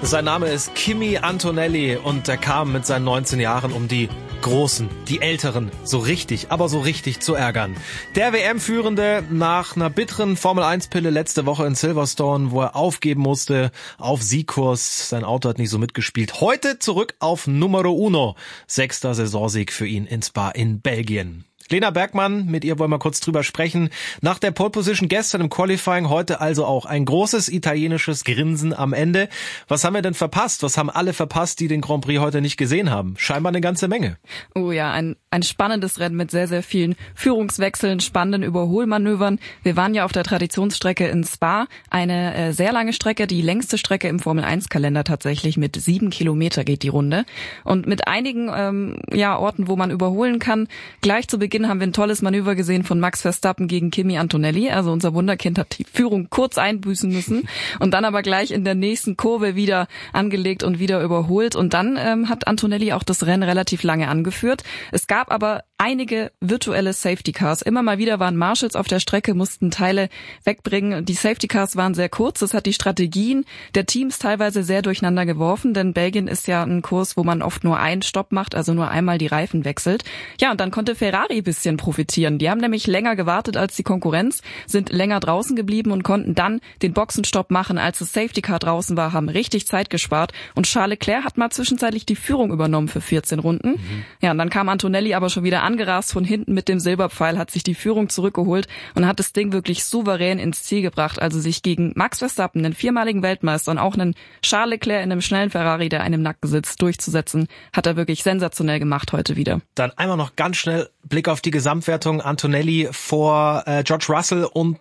Sein Name ist Kimi Antonelli und er kam mit seinen 19 Jahren, um die Großen, die Älteren, so richtig zu ärgern. Der WM-Führende nach einer bitteren Formel-1-Pille letzte Woche in Silverstone, wo er aufgeben musste auf Siegkurs. Sein Auto hat nicht so mitgespielt. Heute zurück auf Numero Uno. 6. Saisonsieg für ihn in Spa in Belgien. Lena Bergmann, mit ihr wollen wir kurz drüber sprechen. Nach der Pole Position gestern im Qualifying, heute also auch ein großes italienisches Grinsen am Ende. Was haben wir denn verpasst? Was haben alle verpasst, die den Grand Prix heute nicht gesehen haben? Scheinbar eine ganze Menge. Oh ja, ein spannendes Rennen mit sehr, sehr vielen Führungswechseln, spannenden Überholmanövern. Wir waren ja auf der Traditionsstrecke in Spa, eine sehr lange Strecke, die längste Strecke im Formel-1-Kalender tatsächlich, mit 7 Kilometer geht die Runde. Und mit einigen Orten, wo man überholen kann. Gleich zu Beginn haben wir ein tolles Manöver gesehen von Max Verstappen gegen Kimi Antonelli. Also unser Wunderkind hat die Führung kurz einbüßen müssen und dann aber gleich in der nächsten Kurve wieder angelegt und wieder überholt. Und dann hat Antonelli auch das Rennen relativ lange angeführt. Es gab aber einige virtuelle Safety Cars. Immer mal wieder waren Marshals auf der Strecke, mussten Teile wegbringen. Die Safety Cars waren sehr kurz. Das hat die Strategien der Teams teilweise sehr durcheinander geworfen, denn Belgien ist ja ein Kurs, wo man oft nur einen Stopp macht, also nur einmal die Reifen wechselt. Ja, und dann konnte Ferrari ein bisschen profitieren. Die haben nämlich länger gewartet als die Konkurrenz, sind länger draußen geblieben und konnten dann den Boxenstopp machen, als das Safety Car draußen war, haben richtig Zeit gespart. Und Charles Leclerc hat mal zwischenzeitlich die Führung übernommen für 14 Runden. Ja, und dann kam Antonelli aber schon wieder angerast von hinten mit dem Silberpfeil, hat sich die Führung zurückgeholt und hat das Ding wirklich souverän ins Ziel gebracht. Also sich gegen Max Verstappen, einen viermaligen Weltmeister und auch einen Charles Leclerc in einem schnellen Ferrari, der einem im Nacken sitzt, durchzusetzen, hat er wirklich sensationell gemacht heute wieder. Dann einmal noch ganz schnell Blick auf die Gesamtwertung. Antonelli vor George Russell und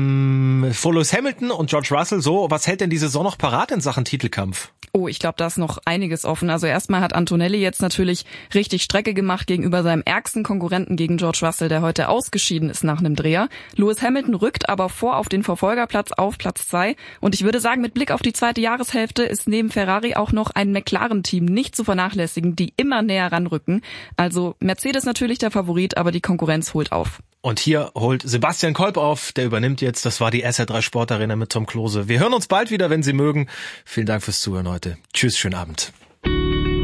vor Lewis Hamilton und George Russell. So, was hält denn die Saison noch parat in Sachen Titelkampf? Oh, ich glaube, da ist noch einiges offen. Also erstmal hat Antonelli jetzt natürlich richtig Strecke gemacht gegenüber seinem ärgsten Konkurrenten, gegen George Russell, der heute ausgeschieden ist nach einem Dreher. Lewis Hamilton rückt aber vor auf den Verfolgerplatz auf Platz 2. Und ich würde sagen, mit Blick auf die zweite Jahreshälfte ist neben Ferrari auch noch ein McLaren-Team nicht zu vernachlässigen, die immer näher ranrücken. Also Mercedes natürlich der Favorit, aber die Konkurrenz holt auf. Und hier holt Sebastian Kolb auf, der übernimmt jetzt. Das war die SR3 Sportarena mit Tom Klose. Wir hören uns bald wieder, wenn Sie mögen. Vielen Dank fürs Zuhören heute. Tschüss, schönen Abend.